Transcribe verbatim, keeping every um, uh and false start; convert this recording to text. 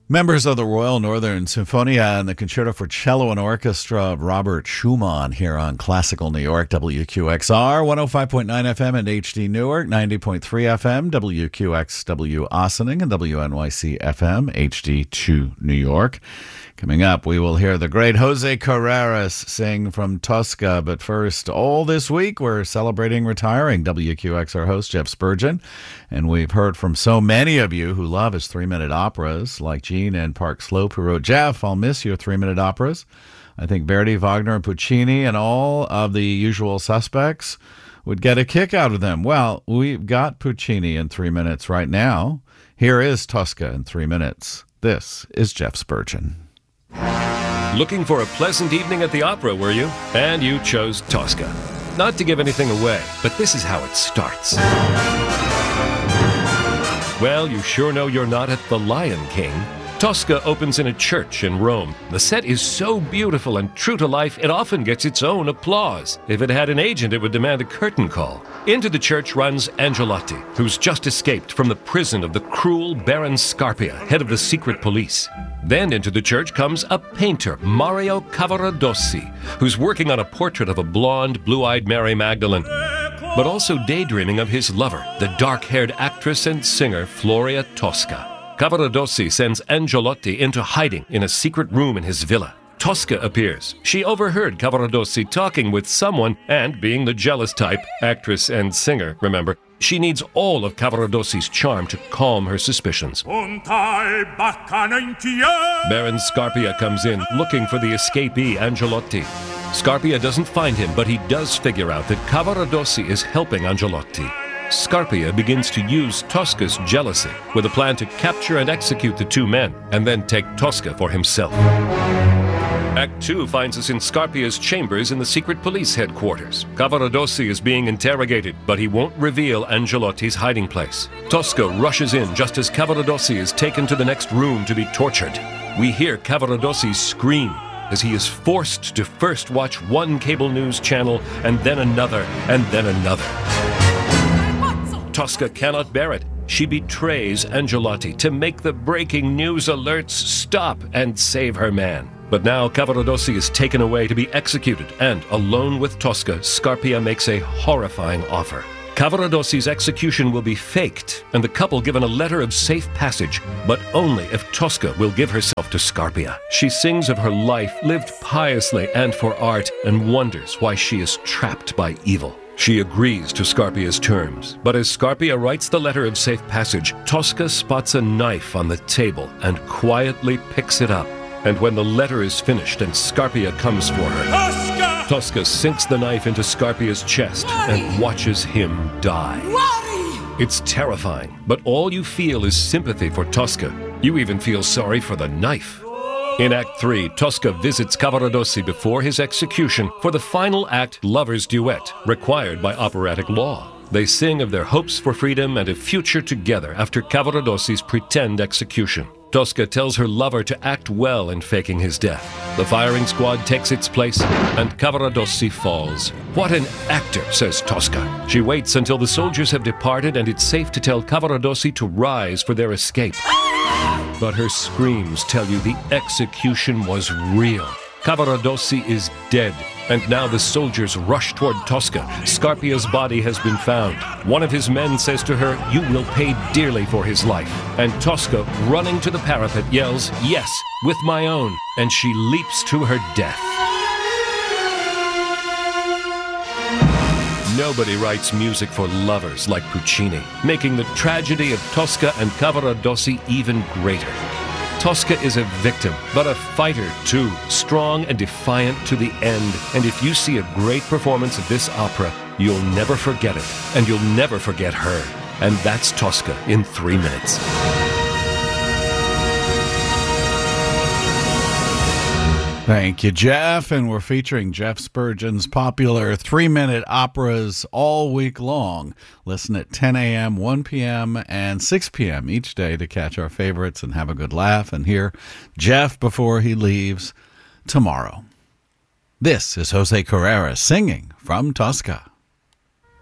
Members of the Royal Northern Sinfonia and the Concerto for Cello and Orchestra of Robert Schumann here on Classical New York, W Q X R, one oh five point nine F M and H D Newark, ninety point three F M, W Q X W Ossining, and W N Y C F M, H D two New York. Coming up, we will hear the great Jose Carreras sing from Tosca. But first, all this week, we're celebrating retiring W Q X R host Jeff Spurgeon. And we've heard from so many of you who love his three-minute operas, like Jean and Park Slope, who wrote, "Jeff, I'll miss your three-minute operas. I think Verdi, Wagner, and Puccini and all of the usual suspects would get a kick out of them." Well, we've got Puccini in three minutes right now. Here is Tosca in three minutes. This is Jeff Spurgeon. Looking for a pleasant evening at the opera, were you? And you chose Tosca. Not to give anything away, but this is how it starts. Well, you sure know you're not at the Lion King. Tosca opens in a church in Rome. The set is so beautiful and true to life, it often gets its own applause. If it had an agent, it would demand a curtain call. Into the church runs Angelotti, who's just escaped from the prison of the cruel Baron Scarpia, head of the secret police. Then into the church comes a painter, Mario Cavaradossi, who's working on a portrait of a blonde, blue-eyed Mary Magdalene, but also daydreaming of his lover, the dark-haired actress and singer Floria Tosca. Cavaradossi sends Angelotti into hiding in a secret room in his villa. Tosca appears. She overheard Cavaradossi talking with someone, and being the jealous type, actress and singer, remember, she needs all of Cavaradossi's charm to calm her suspicions. Baron Scarpia comes in, looking for the escapee Angelotti. Scarpia doesn't find him, but he does figure out that Cavaradossi is helping Angelotti. Scarpia begins to use Tosca's jealousy with a plan to capture and execute the two men, and then take Tosca for himself. Act two finds us in Scarpia's chambers in the secret police headquarters. Cavaradossi is being interrogated, but he won't reveal Angelotti's hiding place. Tosca rushes in just as Cavaradossi is taken to the next room to be tortured. We hear Cavaradossi scream as he is forced to first watch one cable news channel, and then another, and then another. Tosca cannot bear it. She betrays Angelotti to make the breaking news alerts stop and save her man. But now Cavaradossi is taken away to be executed, and alone with Tosca, Scarpia makes a horrifying offer. Cavaradossi's execution will be faked, and the couple given a letter of safe passage, but only if Tosca will give herself to Scarpia. She sings of her life lived piously and for art, and wonders why she is trapped by evil. She agrees to Scarpia's terms, but as Scarpia writes the letter of safe passage, Tosca spots a knife on the table and quietly picks it up. And when the letter is finished and Scarpia comes for her, Tosca, Tosca sinks the knife into Scarpia's chest Worry. and watches him die. Worry. It's terrifying, but all you feel is sympathy for Tosca. You even feel sorry for the knife. In Act three, Tosca visits Cavaradossi before his execution for the final act lover's duet, required by operatic law. They sing of their hopes for freedom and a future together after Cavaradossi's pretend execution. Tosca tells her lover to act well in faking his death. The firing squad takes its place, and Cavaradossi falls. "What an actor," says Tosca. She waits until the soldiers have departed and it's safe to tell Cavaradossi to rise for their escape. But her screams tell you the execution was real. Cavaradossi is dead, and now the soldiers rush toward Tosca. Scarpia's body has been found. One of his men says to her, "You will pay dearly for his life." And Tosca, running to the parapet, yells, "Yes, with my own," and she leaps to her death. Nobody writes music for lovers like Puccini, making the tragedy of Tosca and Cavaradossi even greater. Tosca is a victim, but a fighter too, strong and defiant to the end. And if you see a great performance of this opera, you'll never forget it, and you'll never forget her. And that's Tosca in three minutes. Thank you, Jeff. And we're featuring Jeff Spurgeon's popular three-minute operas all week long. Listen at ten a.m., one p.m., and six p.m. each day to catch our favorites and have a good laugh and hear Jeff before he leaves tomorrow. This is Jose Carreras singing from Tosca.